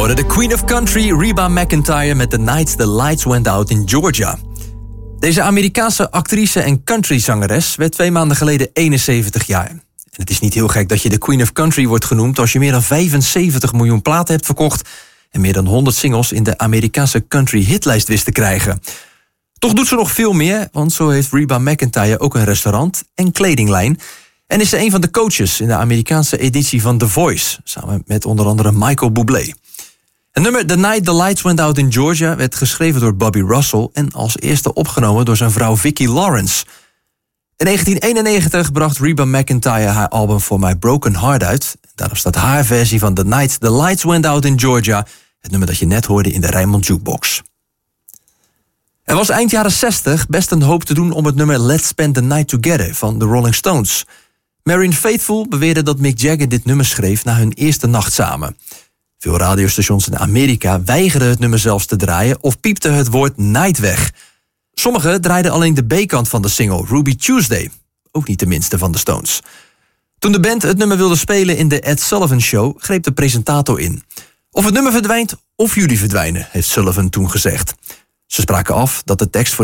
hoorde de Queen of Country, Reba McEntire, met The Night the Lights Went Out in Georgia. Deze Amerikaanse actrice en countryzangeres werd 2 maanden geleden 71 jaar. En het is niet heel gek dat je de Queen of Country wordt genoemd als je meer dan 75 miljoen platen hebt verkocht en meer dan 100 singles in de Amerikaanse country hitlijst wist te krijgen. Toch doet ze nog veel meer, want zo heeft Reba McEntire ook een restaurant en kledinglijn. En is ze een van de coaches in de Amerikaanse editie van The Voice, samen met onder andere Michael Bublé. Het nummer The Night the Lights Went Out in Georgia werd geschreven door Bobby Russell en als eerste opgenomen door zijn vrouw Vicki Lawrence. In 1991 bracht Reba McEntire haar album For My Broken Heart uit. Daarop staat haar versie van The Night the Lights Went Out in Georgia, het nummer dat je net hoorde in de Rijnmond Jukebox. Er was eind jaren 60 best een hoop te doen om het nummer Let's Spend the Night Together van de Rolling Stones. Marianne Faithfull beweerde dat Mick Jagger dit nummer schreef na hun eerste nacht samen. Veel radiostations in Amerika weigerden het nummer zelfs te draaien of piepten het woord night weg. Sommigen draaiden alleen de B-kant van de single Ruby Tuesday, ook niet de minste van de Stones. Toen de band het nummer wilde spelen in de Ed Sullivan Show, greep de presentator in. Of het nummer verdwijnt of jullie verdwijnen, heeft Sullivan toen gezegd. Ze spraken af dat de tekst voor